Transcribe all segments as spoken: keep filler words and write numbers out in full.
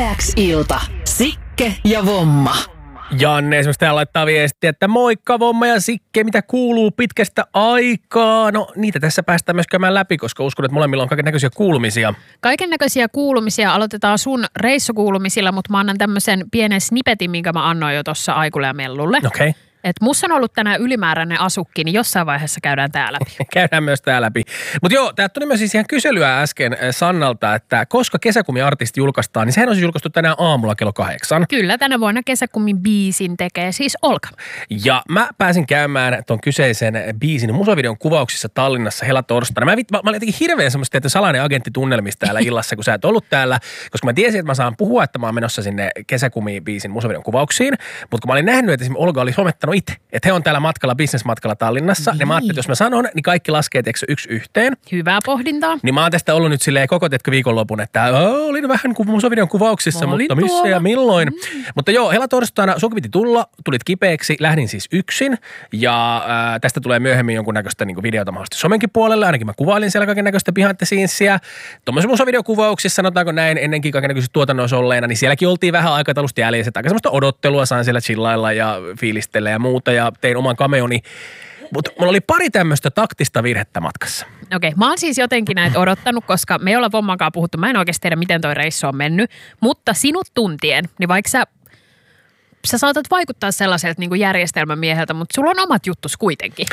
X-ilta. Sikke ja Vomma. Janne esimerkiksi täällä laittaa viestiä, että moikka Vomma ja Sikke, mitä kuuluu pitkästä aikaa? No niitä tässä päästään myös käymään läpi, koska uskon, että molemmilla on kaiken näköisiä kuulumisia. Kaiken näköisiä kuulumisia. Aloitetaan sun reissukuulumisilla, mutta mä annan tämmöisen pienen snippetin, minkä mä annoin jo tuossa Aikulle ja Mellulle. Okei. Okay. Että musta on ollut tänään ylimääräinen asukki, niin jossain vaiheessa käydään tää läpi. Käydään myös tää läpi. Mutta joo, tää tuli myös siis ihan kyselyä äsken Sannalta, että koska Kesäkumi-artisti julkaistaan, niin sehän on siis julkaistu tänään aamulla kello kahdeksan. Kyllä, tänä vuonna Kesäkumin biisin tekee siis Olka. Ja mä pääsin käymään ton kyseisen biisin musavideon kuvauksissa Tallinnassa helatorstaina. Mä, mä, mä olin jotenkin hirveän semmoista, että salainen agenttitunnelmista täällä illassa, kun sä et ollut täällä, koska mä tiesin, että mä saan puhua, että mä oon menossa sinne Kesäkumi-biisin musavideon kuvauksiin. Mutta kun mä olin nähnyt, että esimerkiksi Olga oli somettanut itse, että he on täällä matkalla, businessmatkalla Tallinnassa, niin, niin mä ajattelin, että jos mä sanon, niin kaikki laskee, teekö yksi yhteen. Hyvää pohdintaa. Niin mä oon tästä ollut nyt silleen koko teetkö viikonlopun, että olin vähän kuin musavideon kuvauksissa, mutta missä tuolla ja milloin. Mm. Mutta joo, helatorstaina sun piti tulla, tulit kipeäksi, lähdin siis yksin ja äh, tästä tulee myöhemmin jonkunnäköistä niin kuin videota mahdollisesti somenkin puolelle, ainakin mä kuvailin siellä kaiken näköistä behind the scenesia. Tuommoisessa musavideokuvauksissa, sanotaanko näin, ennenkin kaiken näköisissä tuotannoissa olleena, niin sielläkin oltiin vähän aikataulusta jäljessä, aika semmoista odottelua, sain siellä chillailla ja fiilistellä ja muuta ja tein oman cameoni. Mutta mulla oli pari tämmöistä taktista virhettä matkassa. Okei, mä oon siis jotenkin näitä odottanut, koska me ei olla Vommankaan puhuttu. Mä en oikeasti tiedä, miten toi reissu on mennyt. Mutta sinut tuntien, niin vaikka sä, sä saatat vaikuttaa sellaiselta niin kuin järjestelmämieheltä, mutta sulla on omat juttus kuitenkin.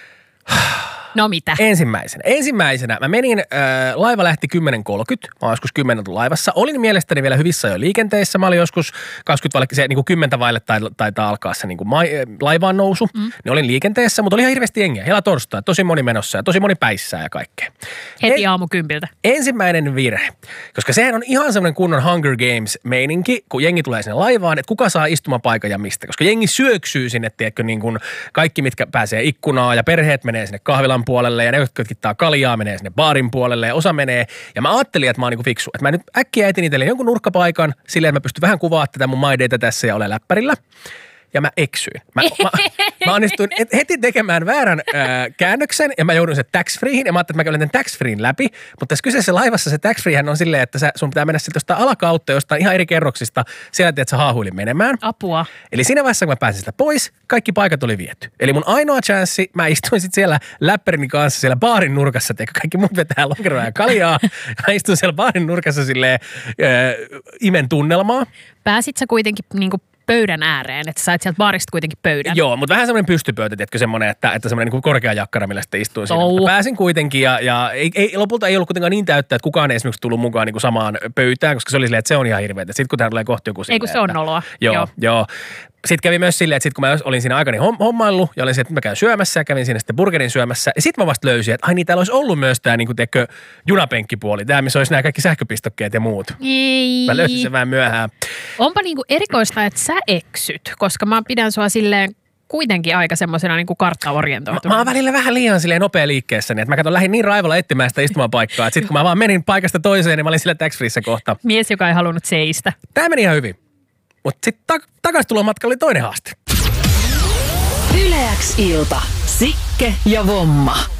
No mitä? Ensimmäisenä. Ensimmäisenä mä menin, äh, laiva lähti kymmenen kolmekymmentä, mä oon joskus kymmeneltä laivassa. Olin mielestäni vielä hyvissä jo liikenteessä. Mä olin joskus kaksikymmentä vaille, se niin kuin kymmentä vaille taitaa alkaa se niin kuin ma- laivaan nousu. Mm. Niin olin liikenteessä, mutta oli ihan hirveästi jengiä. Hela torstai, tosi moni menossa ja tosi moni päissään ja kaikkea. Heti aamu kympiltä. Ensimmäinen virhe, koska sehän on ihan semmoinen kunnon Hunger Games-meininki, kun jengi tulee sinne laivaan, että kuka saa istumapaikan ja mistä. Koska jengi syöksyy sinne, tiedätkö, niin kuin kaikki, mitkä pääsee ikkunaan ja perheet menee sinne kahvilan puolelle ja ne, jotka kittaa kaljaa, menee sinne baarin puolelle ja osa menee. Ja mä ajattelin, että mä oon niinku fiksu. Että mä nyt äkkiä etin itselleni jonkun nurkkapaikan silleen, että mä pystyn vähän kuvaamaan tätä mun maideita tässä ja ole läppärillä. Ja mä eksyin. Mä, mä, mä onnistuin heti tekemään väärän ää, käännöksen ja mä joudun se tax-freehin ja mä ajattelin, että mä käyn tax-freein läpi. Mutta tässä kyseisessä laivassa se tax-freehän on silleen, että sä, sun pitää mennä sitten jostain alakautta, jostain ihan eri kerroksista. Siellä teet sä haahuilin menemään. Apua. Eli siinä vaiheessa, kun mä pääsin sitä pois, kaikki paikat oli viety. Eli mun ainoa chanssi, mä istuin sitten siellä läppärini kanssa siellä baarin nurkassa, teikö kaikki muut vetää lonkeroa ja kaljaa. Mä istuin siellä baarin nurkassa silleen ää, imen tunnelmaa. Pääsit sä kuitenkin niinku pöydän ääreen, että sait sieltä baarista kuitenkin pöydän. Joo, mutta vähän semmoinen pystypöytä, tiedätkö, semmoinen, että, että semmoinen niin korkea jakkara, millä sitten istuin siinä. Mutta pääsin kuitenkin ja, ja ei, ei, lopulta ei ollut kuitenkaan niin täyttä, että kukaan ei esimerkiksi tullut mukaan niin kuin samaan pöytään, koska se oli silleen, että se on ihan hirveätä. Sitten kun tähän tulee kohti joku silleen, ei kun se on noloa. Joo, joo. joo. Sitten kävi myös silleen, että sitten kun mä olin siinä aikani hommaillut ja olin se, että mä käyn syömässä ja kävin siinä sitten burgerin syömässä. Ja sitten mä vasta löysin, että ai niin, täällä olisi ollut myös tämä niin kuin teekö junapenkkipuoli. Tämä, missä olisi nämä kaikki sähköpistokkeet ja muut. Ei. Mä löysin sen vähän myöhään. Onpa niin kuin erikoista, että sä eksyt, koska mä pidän sua silleen kuitenkin aika semmoisena niin kuin karttaorientoituna. Mä, mä oon välillä vähän liian silleen nopea liikkeessä, niin että mä katson lähdin niin raivalla etsimään sitä istumapaikkaa, että sitten kun mä vaan menin paikasta toiseen, niin mä olin sillä tax-freeissä kohta. Mies, joka ei halunnut seistä. Tää meni ihan hyvin. Mutta sitten tak- takaisin matkalla oli toinen haaste. Yle X-ilta. Sikke ja Vomma.